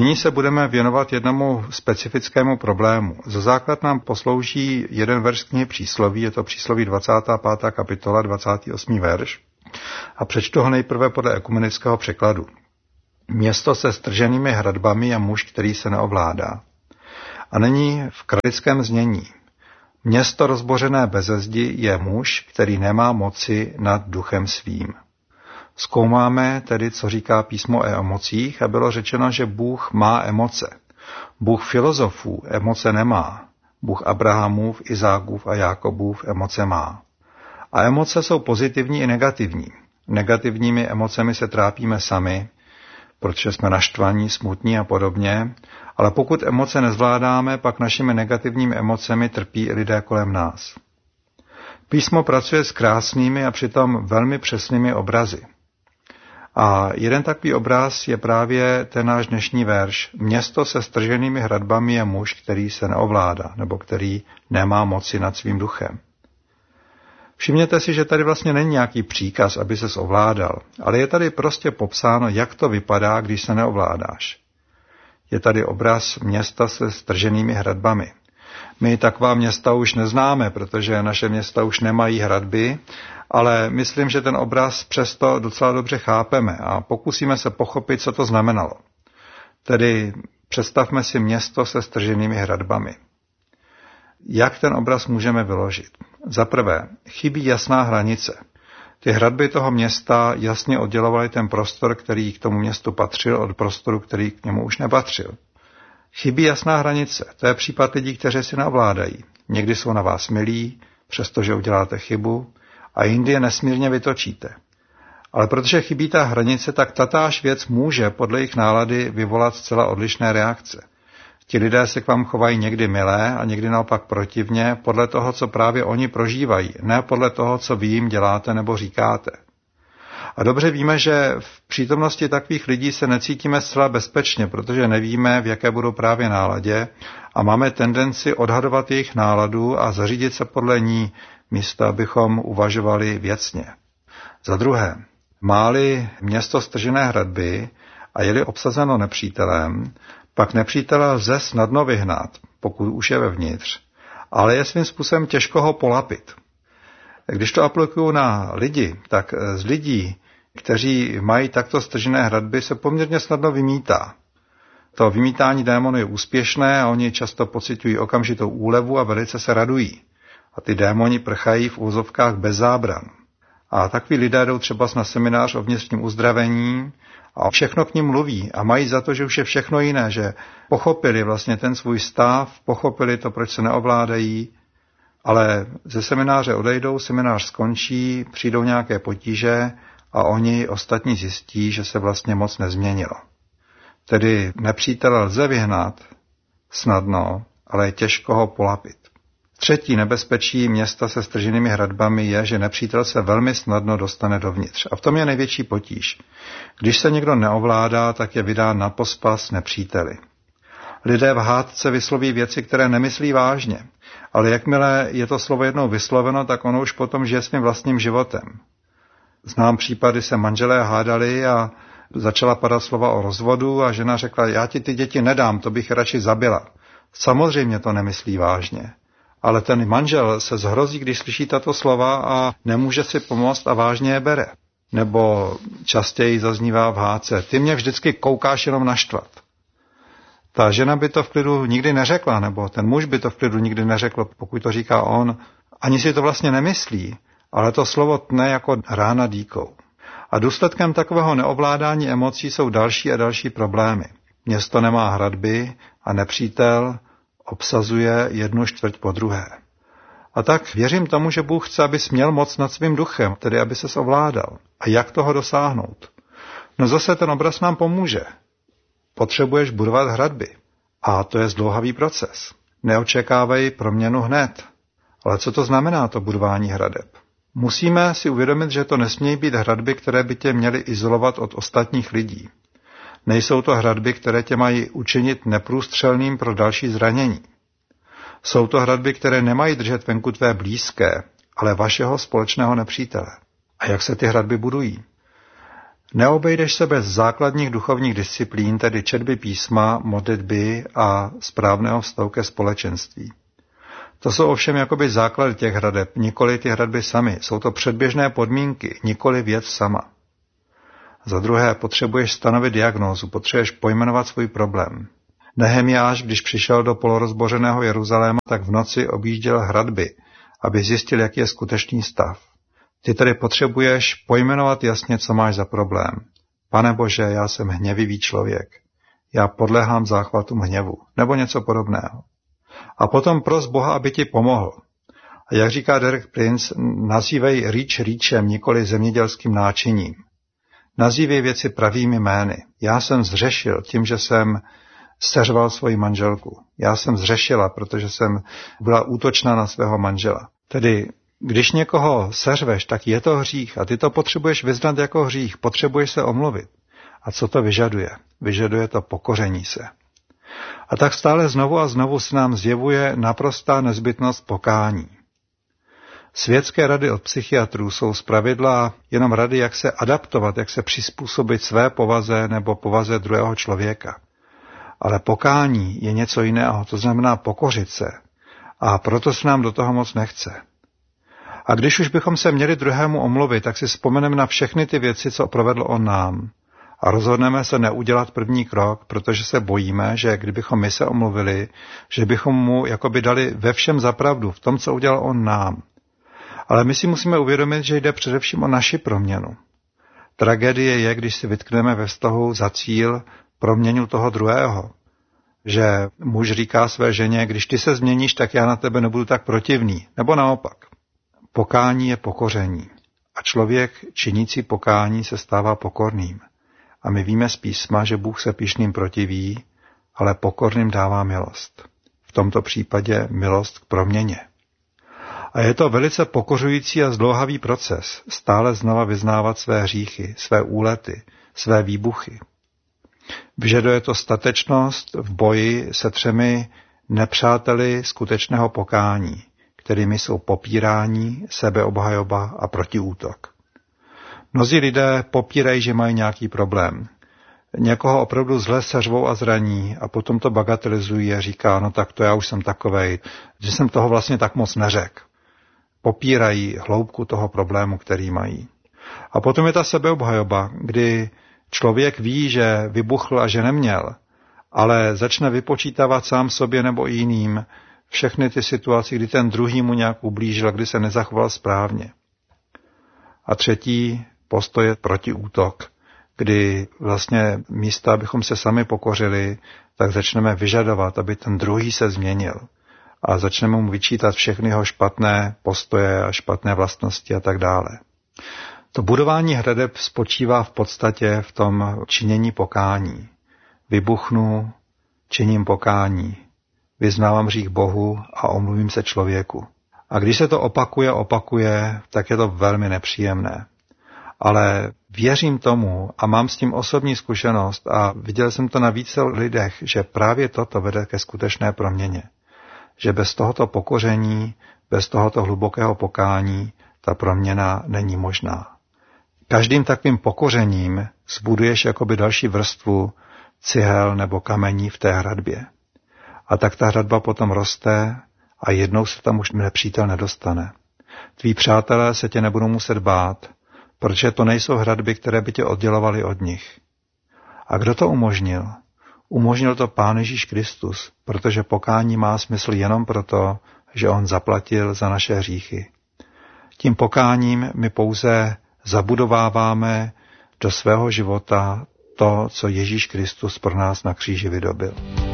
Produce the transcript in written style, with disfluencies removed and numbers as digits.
Nyní se budeme věnovat jednomu specifickému problému. Za základ nám poslouží jeden verš knihy Přísloví, je to Přísloví 25. kapitola, 28. verš. A přečtu ho nejprve podle ekumenického překladu. Město se strženými hradbami je muž, který se neovládá. A nyní v kralickém znění. Město rozbořené beze zdi je muž, který nemá moci nad duchem svým. Zkoumáme tedy, co říká písmo o emocích a bylo řečeno, že Bůh má emoce. Bůh filozofů emoce nemá. Bůh Abrahamův, Izákův a Jákobův emoce má. A emoce jsou pozitivní i negativní. Negativními emocemi se trápíme sami, protože jsme naštvaní, smutní a podobně, ale pokud emoce nezvládáme, pak našimi negativními emocemi trpí i lidé kolem nás. Písmo pracuje s krásnými a přitom velmi přesnými obrazy. A jeden takový obraz je právě ten náš dnešní verš. Město se strženými hradbami je muž, který se neovládá, nebo který nemá moci nad svým duchem. Všimněte si, že tady vlastně není nějaký příkaz, aby ses ovládal, ale je tady prostě popsáno, jak to vypadá, když se neovládáš. Je tady obraz města se strženými hradbami. My taková města už neznáme, protože naše města už nemají hradby, ale myslím, že ten obraz přesto docela dobře chápeme a pokusíme se pochopit, co to znamenalo. Tedy představme si město se strženými hradbami. Jak ten obraz můžeme vyložit? Za prvé, chybí jasná hranice. Ty hradby toho města jasně oddělovaly ten prostor, který k tomu městu patřil, od prostoru, který k němu už nepatřil. Chybí jasná hranice. To je případ lidí, kteří si neovládají. Někdy jsou na vás milí, přestože uděláte chybu, a jindy je nesmírně vytočíte. Ale protože chybí ta hranice, tak tatáž věc může podle jejich nálady vyvolat zcela odlišné reakce. Ti lidé se k vám chovají někdy milé a někdy naopak protivně podle toho, co právě oni prožívají, ne podle toho, co vy jim děláte nebo říkáte. A dobře víme, že v přítomnosti takových lidí se necítíme zcela bezpečně, protože nevíme, v jaké budou právě náladě a máme tendenci odhadovat jejich náladu a zařídit se podle ní, místo abychom uvažovali věcně. Za druhé, má-li město stržené hradby a je-li obsazeno nepřítelem, pak nepřítele lze snadno vyhnat, pokud už je vevnitř, ale je svým způsobem těžko ho polapit. Když to aplikuju na lidi, tak z lidí, kteří mají takto stržené hradby, se poměrně snadno vymítá. To vymítání démonů je úspěšné a oni často pociťují okamžitou úlevu a velice se radují. A ty démoni prchají v úzovkách bez zábran. A takoví lidé jdou třeba na seminář o vnitřním uzdravení a všechno k nim mluví a mají za to, že už je všechno jiné, že pochopili vlastně ten svůj stav, pochopili to, proč se neovládají, ale ze semináře odejdou, seminář skončí, přijdou nějaké potíže a oni ostatní zjistí, že se vlastně moc nezměnilo. Tedy nepřítele lze vyhnat snadno, ale je těžko ho polapit. Třetí nebezpečí města se strženými hradbami je, že nepřítel se velmi snadno dostane dovnitř. A v tom je největší potíž. Když se někdo neovládá, tak je vydán na pospas nepříteli. Lidé v hádce vysloví věci, které nemyslí vážně, ale jakmile je to slovo jednou vysloveno, tak ono už potom žije svým vlastním životem. Znám případy, se manželé hádali a začala padat slova o rozvodu a žena řekla, já ti ty děti nedám, to bych radši zabila. Samozřejmě to nemyslí vážně. Ale ten manžel se zhrozí, když slyší tato slova a nemůže si pomoct a vážně je bere. Nebo častěji zaznívá v hádce, ty mě vždycky koukáš jenom naštvat. Ta žena by to v klidu nikdy neřekla, nebo ten muž by to v klidu nikdy neřekl, pokud to říká on. Ani si to vlastně nemyslí, ale to slovo tne jako rána dýkou. A důsledkem takového neovládání emocí jsou další a další problémy. Město nemá hradby a nepřítel obsazuje 1/4 po druhé. A tak věřím tomu, že Bůh chce, abys měl moc nad svým duchem, tedy aby ses ovládal. A jak toho dosáhnout? No zase ten obraz nám pomůže. Potřebuješ budovat hradby. A to je zdlouhavý proces. Neočekávej proměnu hned. Ale co to znamená to budování hradeb? Musíme si uvědomit, že to nesmějí být hradby, které by tě měly izolovat od ostatních lidí. Nejsou to hradby, které tě mají učinit neprůstřelným pro další zranění. Jsou to hradby, které nemají držet venku tvé blízké, ale vašeho společného nepřítele. A jak se ty hradby budují? Neobejdeš se bez základních duchovních disciplín, tedy četby písma, modlitby a správného vztahu ke společenství. To jsou ovšem jakoby základy těch hradeb, nikoli ty hradby samy. Jsou to předběžné podmínky, nikoli věc sama. Za druhé, potřebuješ stanovit diagnózu, potřebuješ pojmenovat svůj problém. Nehemiáš, když přišel do polorozbořeného Jeruzaléma, tak v noci objížděl hradby, aby zjistil, jaký je skutečný stav. Ty tedy potřebuješ pojmenovat jasně, co máš za problém. Pane Bože, já jsem hněvivý člověk. Já podléhám záchvatům hněvu, nebo něco podobného. A potom pros Boha, aby ti pomohl. A jak říká Derek Prince, nazývej rýč rýčem, nikoli zemědělským náčiním. Nazývej věci pravými jmény. Já jsem zřešil tím, že jsem seřval svoji manželku. Já jsem zřešila, protože jsem byla útočná na svého manžela. Tedy, když někoho seřveš, tak je to hřích a ty to potřebuješ vyznat jako hřích, potřebuješ se omluvit. A co to vyžaduje? Vyžaduje to pokoření se. A tak stále znovu a znovu se nám zjevuje naprostá nezbytnost pokání. Světské rady od psychiatrů jsou zpravidla jenom rady, jak se adaptovat, jak se přizpůsobit své povaze nebo povaze druhého člověka. Ale pokání je něco jiného, to znamená pokořit se. A proto se nám do toho moc nechce. A když už bychom se měli druhému omluvit, tak si vzpomeneme na všechny ty věci, co provedl on nám. A rozhodneme se neudělat první krok, protože se bojíme, že kdybychom my se omluvili, že bychom mu jakoby dali ve všem za pravdu, v tom, co udělal on nám. Ale my si musíme uvědomit, že jde především o naši proměnu. Tragédie je, když si vytkneme ve vztahu za cíl proměnu toho druhého. Že muž říká své ženě, když ty se změníš, tak já na tebe nebudu tak protivný. Nebo naopak. Pokání je pokoření. A člověk činící pokání se stává pokorným. A my víme z písma, že Bůh se pyšným protiví, ale pokorným dává milost. V tomto případě milost k proměně. A je to velice pokořující a zdlouhavý proces, stále znova vyznávat své hříchy, své úlety, své výbuchy. Vyžaduje to statečnost v boji se 3 nepřáteli skutečného pokání, kterými jsou popírání, sebeobhajoba a protiútok. Mnozí lidé popírají, že mají nějaký problém. Někoho opravdu zle seřvou a zraní a potom to bagatelizují a říká, no tak to já už jsem takovej, že jsem toho vlastně tak moc neřekl. Popírají hloubku toho problému, který mají. A potom je ta sebeobhajoba, kdy člověk ví, že vybuchl a že neměl, ale začne vypočítávat sám sobě nebo i jiným všechny ty situace, kdy ten druhý mu nějak ublížil, kdy se nezachoval správně. A třetí postoj je protiútok, kdy vlastně místo, abychom se sami pokořili, tak začneme vyžadovat, aby ten druhý se změnil. A začneme mu vyčítat všechny jeho špatné postoje a špatné vlastnosti a tak dále. To budování hradeb spočívá v podstatě v tom činění pokání. Vybuchnu, činím pokání, vyznávám hřích Bohu a omluvím se člověku. A když se to opakuje, tak je to velmi nepříjemné. Ale věřím tomu a mám s tím osobní zkušenost a viděl jsem to na více lidech, že právě toto vede ke skutečné proměně. Že bez tohoto pokoření, bez tohoto hlubokého pokání ta proměna není možná. Každým takovým pokořením zbuduješ jakoby další vrstvu cihel nebo kamení v té hradbě. A tak ta hradba potom roste a jednou se tam už nepřítel nedostane. Tví přátelé se tě nebudou muset bát, protože to nejsou hradby, které by tě oddělovaly od nich. A kdo to umožnil? Umožnil to Pán Ježíš Kristus, protože pokání má smysl jenom proto, že on zaplatil za naše hříchy. Tím pokáním my pouze zabudováváme do svého života to, co Ježíš Kristus pro nás na kříži vydobyl.